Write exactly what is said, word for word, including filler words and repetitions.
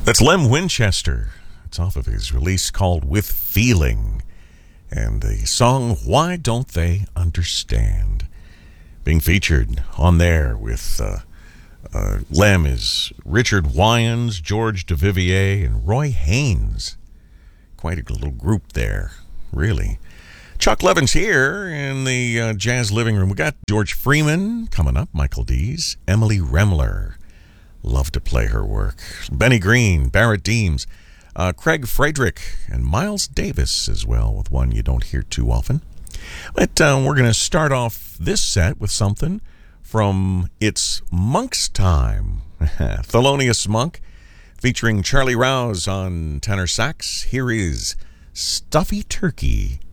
That's Lem Winchester. It's off of his release called With Feeling. And the song, Why Don't They Understand? Being featured on there with uh, uh, Lem is Richard Wyans, George Duvivier, and Roy Haynes. Quite a little group there, really. Chuck Levin's here in the uh, Jazz Living Room. We got George Freeman coming up, Michael Dees, Emily Remler. Love to play her work. Benny Green, Barrett Deems, uh, Craig Frederick, and Miles Davis as well, with one you don't hear too often. But uh, we're going to start off this set with something from It's Monk's Time. Thelonious Monk, featuring Charlie Rouse on tenor sax. Here is Stuffy Turkey.